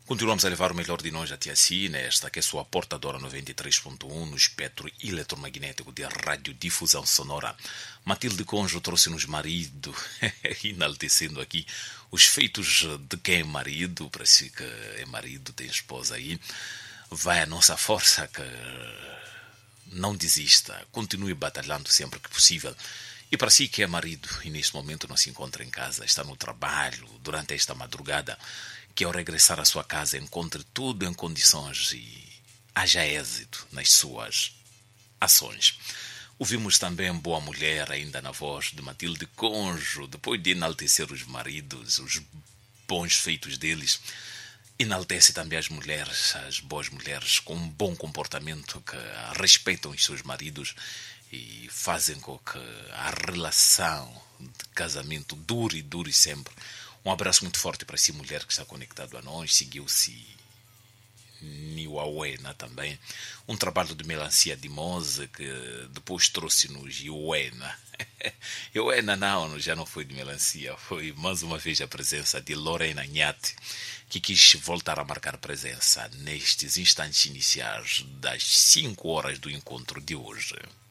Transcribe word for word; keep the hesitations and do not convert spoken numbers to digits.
Continuamos a levar o melhor de nós até si, nesta que é sua portadora noventa e três ponto um no espectro eletromagnético de radiodifusão sonora. Matilde Conjo trouxe-nos marido, enaltecendo aqui os feitos de quem é marido, para si que é marido, tem esposa aí. Vai a nossa força, que não desista, continue batalhando sempre que possível. E para si que é marido e neste momento não se encontra em casa, está no trabalho, durante esta madrugada, que ao regressar à sua casa encontre tudo em condições e haja êxito nas suas ações. Ouvimos também Boa Mulher, ainda na voz de Matilde Conjo, depois de enaltecer os maridos, os bons feitos deles. Enaltece também as mulheres, as boas mulheres com um bom comportamento, que respeitam os seus maridos e fazem com que a relação de casamento dure e dure sempre. Um abraço muito forte para si, mulher que está conectado a nós. Seguiu-se Niuauena também. Um trabalho de melancia de Mose que depois trouxe-nos Iuena. Iuena não, já não foi de melancia. Foi mais uma vez a presença de Lorena Nhate, que quis voltar a marcar presença nestes instantes iniciais das cinco horas do encontro de hoje.